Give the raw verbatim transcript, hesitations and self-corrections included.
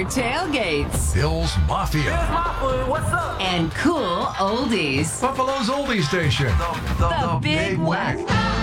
tailgates. Bill's Mafia. Here's my food. What's up? And cool oldies. Buffalo's oldie station. The, the, The Big Whack.